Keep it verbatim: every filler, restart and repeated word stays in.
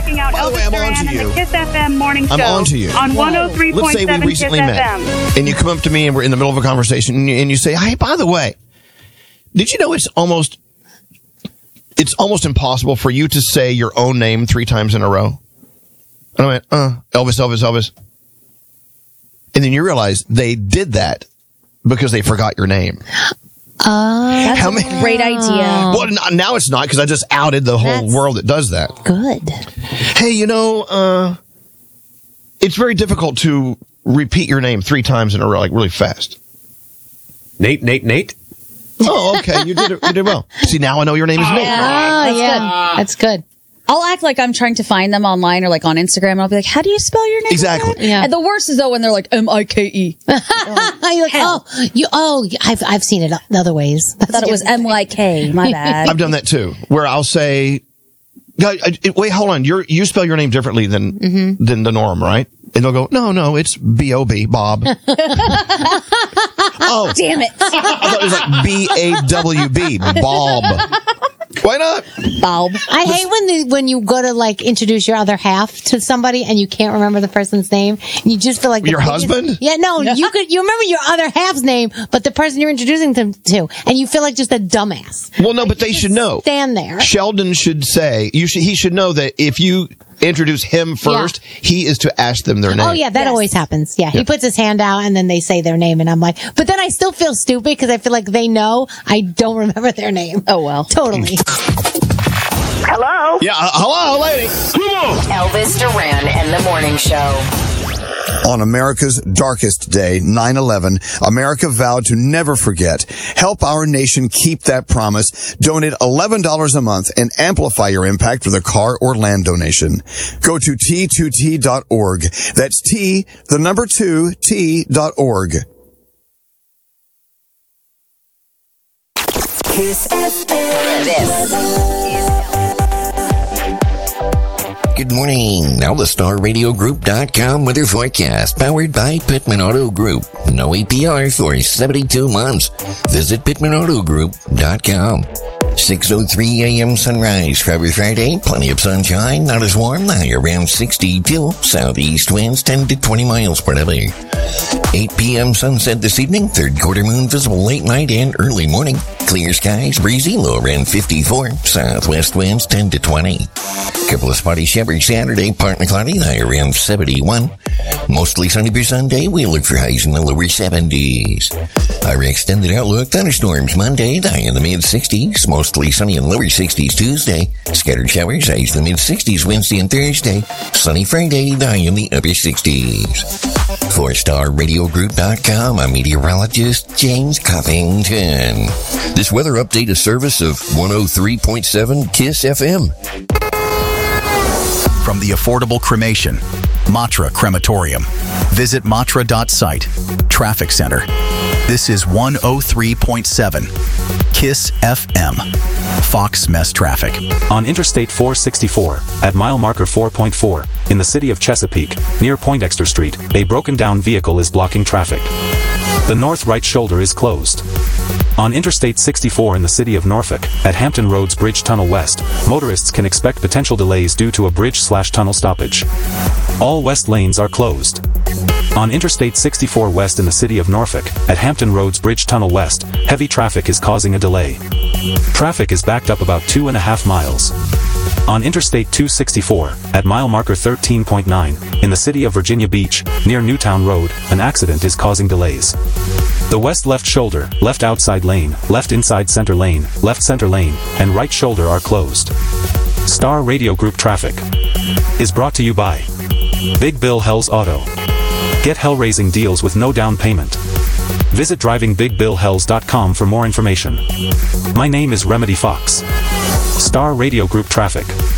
checking out By the way, Elvis I'm on Duran to and you. the Kiss F M morning show. I'm on to you. On one oh three Let's point say we seven recently Kiss met, F M. and you come up to me and we're in the middle of a conversation, and you, and you say, "Hey, by the way, did you know it's almost it's almost impossible for you to say your own name three times in a row?" And I went, "Uh, Elvis, Elvis, Elvis," and then you realize they did that because they forgot your name. Oh, that's How a many- great idea. Well, n- now it's not because I just outed the whole That's world that does that. Good. Hey, you know, uh, it's very difficult to repeat your name three times in a row, like really fast. Nate, Nate, Nate. Oh, okay. You did it. You did well. See, now I know your name is Nate. Oh, That's yeah. That's good. I'll act like I'm trying to find them online or like on Instagram, and I'll be like, "How do you spell your name?" Exactly. again?" Yeah. And the worst is though when they're like M I K E. You're like, oh, you, oh, I've, I've seen it the other ways. I thought it was M Y K. My bad. I've done that too, where I'll say, "Guy, I- I- wait, hold on. You're, you spell your name differently than, Mm-hmm. than the norm, right?" And they'll go, no, no, it's B O B, Bob. Oh, Damn it, I thought it was like B A W B, Bob. Why not? Bob. I hate when the, when you go to like introduce your other half to somebody and you can't remember the person's name and you just feel like the Your biggest- husband? Yeah, no, you could you remember your other half's name, but the person you're introducing them to, and you feel like just a dumbass. Well, no, but they should know. Stand there. Sheldon should say, you should, he should know that if you introduce him first, he is to ask them their name. Oh yeah, that Yes. always happens. Yeah, he Yeah. puts his hand out and then they say their name, and I'm like, but then I still feel stupid because I feel like they know I don't remember their name. Oh well. Totally. Hello? Yeah, uh, hello, lady. Elvis Duran and the Morning Show. On America's darkest day, nine eleven, America vowed to never forget. Help our nation keep that promise. Donate eleven dollars a month and amplify your impact with a car or land donation. Go to T two T dot org. That's T, the number two, T dot org. Kiss F M. This is Good morning. Now the Star Radio Group dot com weather forecast powered by Pittman Auto Group. No A P R for seventy-two months. Visit Pittman Auto Group dot com. six oh three a.m. sunrise for every Friday. Plenty of sunshine, not as warm. High around sixty-two. Southeast winds ten to twenty miles per hour. eight p.m. sunset this evening. Third quarter moon visible late night and early morning. Clear skies, breezy, low around fifty-four. Southwest winds ten to twenty. Couple of spotty showers Saturday, partly cloudy, high around seventy-one. Mostly sunny for Sunday. We look for highs in the lower seventies. Our extended outlook, thunderstorms Monday, high in the mid-sixties. Mostly sunny and lower sixties Tuesday. Scattered showers, highs in the mid-sixties Wednesday and Thursday. Sunny Friday, high in the upper sixties. For Star Radio Group dot com, I'm meteorologist James Covington. This weather update is service of one oh three point seven Kiss F M. From the affordable cremation, Matra Crematorium. Visit matra dot site. Traffic Center. This is one oh three point seven Kiss F M. Fox Mess Traffic. On Interstate four sixty-four, at mile marker four point four, in the city of Chesapeake, near Poindexter Street, a broken-down vehicle is blocking traffic. The north right shoulder is closed. On Interstate sixty-four in the city of Norfolk, at Hampton Roads Bridge Tunnel West, motorists can expect potential delays due to a bridge-slash-tunnel stoppage. All west lanes are closed. On Interstate sixty-four West in the city of Norfolk, at Hampton Roads Bridge Tunnel West, heavy traffic is causing a delay. Traffic is backed up about two and a half miles. On Interstate two sixty-four, at mile marker thirteen point nine, in the city of Virginia Beach, near Newtown Road, an accident is causing delays. The west left shoulder, left outside lane, left inside center lane, left center lane, and right shoulder are closed. Star Radio Group Traffic is brought to you by Big Bill Hells Auto. Get hell-raising deals with no down payment. Visit driving big bill hells dot com for more information. My name is Remedy Fox. Star Radio Group Traffic.